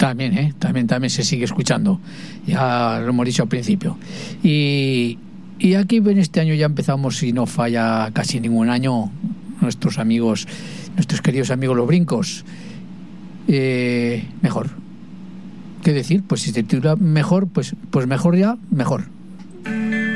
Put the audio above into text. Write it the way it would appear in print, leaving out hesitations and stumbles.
También se sigue escuchando. Ya lo hemos dicho al principio. Y aquí en este año ya empezamos, y no falla casi ningún año, nuestros queridos amigos los Brincos. Mejor. ¿Qué decir? Pues si se titula mejor, pues mejor ya, mejor.